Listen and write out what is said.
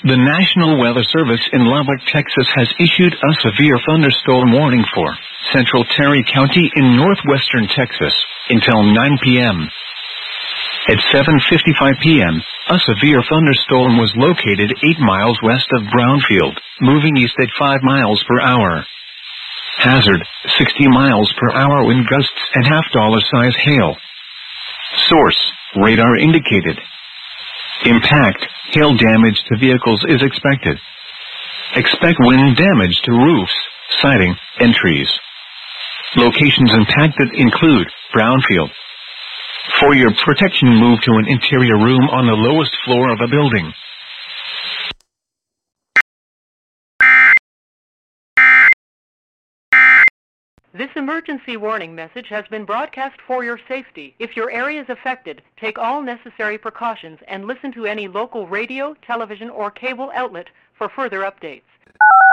The National Weather Service in Lubbock, Texas has issued a severe thunderstorm warning for central Terry County in northwestern Texas until 9 p.m. At 7:55 p.m., a severe thunderstorm was located 8 miles west of Brownfield, moving east at 5 miles per hour. Hazard, 60 miles per hour wind gusts and half-dollar-size hail. Source, radar indicated. Impact, hail damage to vehicles is expected. Expect wind damage to roofs, siding, and trees. Locations impacted include Brownfield. For your protection, move to an interior room on the lowest floor of a building. This emergency warning message has been broadcast for your safety. If your area is affected, take all necessary precautions and listen to any local radio, television, or cable outlet for further updates.